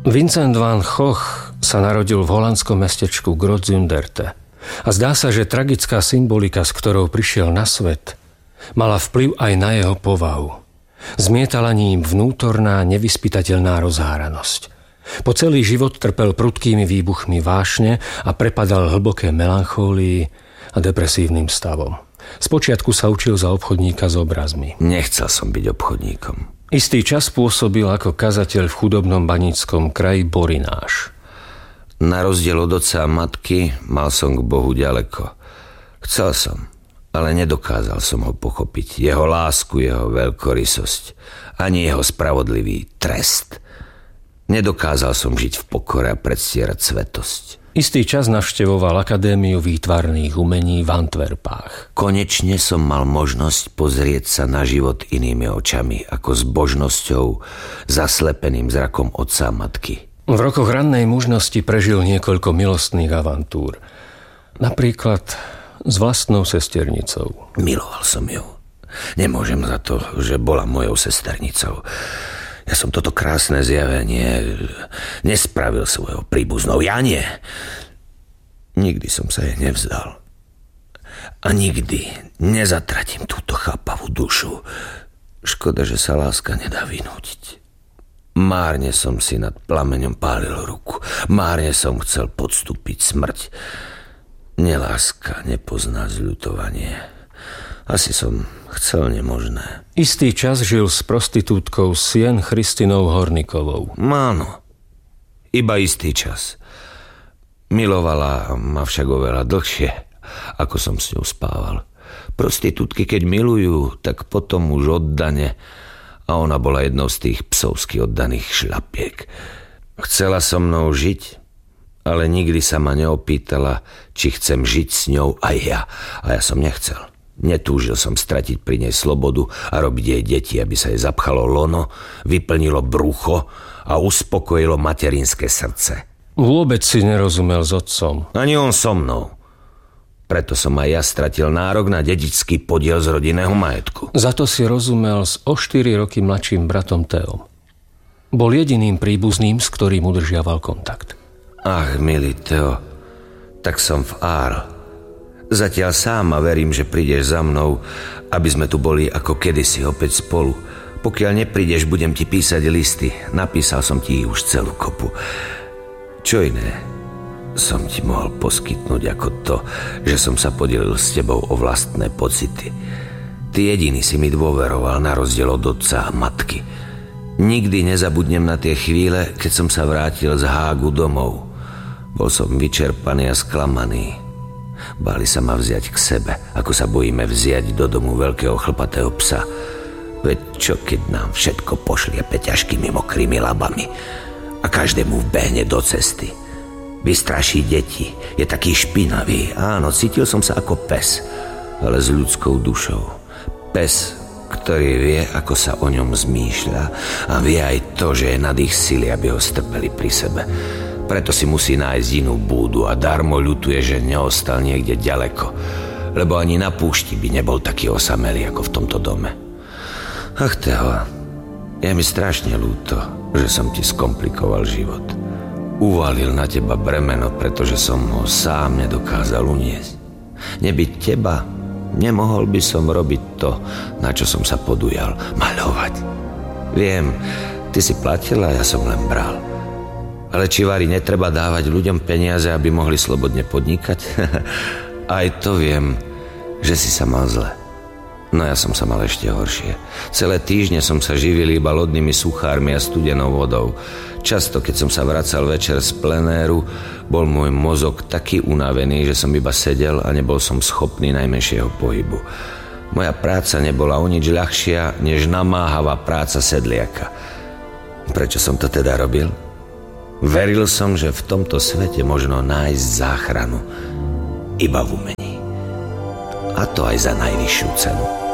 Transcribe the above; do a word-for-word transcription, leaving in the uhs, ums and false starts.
Vincent van Gogh sa narodil v holandskom mestečku Grootzunderte. A zdá sa, že tragická symbolika, s ktorou prišiel na svet, mala vplyv aj na jeho povahu. Zmietala ním vnútorná, nevyspytateľná rozháranosť. Po celý život trpel prudkými výbuchmi vášne a prepadal hlboké melanchólii a depresívnym stavom. Spočiatku sa učil za obchodníka s obrazmi. Nechcel som byť obchodníkom. Istý čas pôsobil ako kazateľ v chudobnom baníckom kraji Borináš. Na rozdiel od otca a matky mal som k Bohu ďaleko. Chcel som, ale nedokázal som ho pochopiť. Jeho lásku, jeho veľkorysosť, ani jeho spravodlivý trest. Nedokázal som žiť v pokore a predstierať svetosť. Istý čas navštevoval Akadémiu výtvarných umení v Antwerpách. Konečne som mal možnosť pozrieť sa na život inými očami, ako s božnosťou, zaslepeným zrakom otca a matky. V rokoch rannej mužnosti prežil niekoľko milostných avantúr. Napríklad s vlastnou sesternicou. Miloval som ju. Nemôžem za to, že bola mojou sesternicou. Ja som toto krásne zjavenie nespravil svojou príbuznou. Ja nie. Nikdy som sa jej nevzdal. A nikdy nezatratím túto chápavú dušu. Škoda, že sa láska nedá vynútiť. Márne som si nad plameňom pálil ruku. Márne som chcel podstúpiť smrť. Neláska nepozná zľutovanie. Asi som chcel nemožné. Istý čas žil s prostitútkou Sien Christinou Hornikovou. Áno, iba istý čas. Milovala ma však oveľa dlhšie, ako som s ňou spával. Prostitútky, keď milujú, tak potom už oddane. A ona bola jednou z tých psovsky oddaných šľapiek. Chcela so mnou žiť, ale nikdy sa ma neopýtala, či chcem žiť s ňou aj ja. A ja som nechcel. Netúžil som stratiť pri nej slobodu a robiť jej deti, aby sa jej zapchalo lono, vyplnilo brucho a uspokojilo materinské srdce. Vôbec si nerozumel s otcom. Ani on so mnou. Preto som aj ja stratil nárok na dedičský podiel z rodinného majetku. Za to si rozumel s o štyri roky mladším bratom Teom. Bol jediným príbuzným, s ktorým udržiaval kontakt. Ach, milý Teo, tak som v Arles. Zatiaľ sám a verím, že prídeš za mnou, aby sme tu boli ako kedysi opäť spolu. Pokiaľ neprídeš, budem ti písať listy. Napísal som ti ich už celú kopu. Čo iné som ti mohol poskytnúť ako to, že som sa podelil s tebou o vlastné pocity. Ty jediný si mi dôveroval na rozdiel od otca a matky. Nikdy nezabudnem na tie chvíle, keď som sa vrátil z Hágu domov. Bol som vyčerpaný a sklamaný. Báli sa ma vziať k sebe, ako sa bojíme vziať do domu veľkého chlpatého psa. Veď čo, keď nám všetko pošliepe ťažkými mokrými labami a každému vbehne do cesty. Vystraší deti, je taký špinavý. Áno, cítil som sa ako pes, ale s ľudskou dušou. Pes, ktorý vie, ako sa o ňom zmýšľa a vie aj to, že je nad ich sily, aby ho strpeli pri sebe. Preto si musí nájsť inú búdu a darmo ľutuje, že neostal niekde ďaleko, lebo ani na púšti by nebol taký osamelý ako v tomto dome. Ach, Teo, je mi strašne ľúto, že som ti skomplikoval život. Uvalil na teba bremeno, pretože som ho sám nedokázal uniesť. Nebyť teba, nemohol by som robiť to, na čo som sa podujal, maľovať. Viem, ty si platil a ja som len bral. Ale či vari netreba dávať ľuďom peniaze, aby mohli slobodne podnikať? Aj to viem, že si sa mal zle. No ja som sa mal ešte horšie. Celé týždne som sa živil iba lodnými suchármi a studenou vodou. Často, keď som sa vracal večer z plenéru, bol môj mozog taký unavený, že som iba sedel a nebol som schopný najmenšieho pohybu. Moja práca nebola o nič ľahšia, než namáhavá práca sedliaka. Prečo som to teda robil? Veril som, že v tomto svete možno nájsť záchranu iba v umení. A to aj za najvyššiu cenu.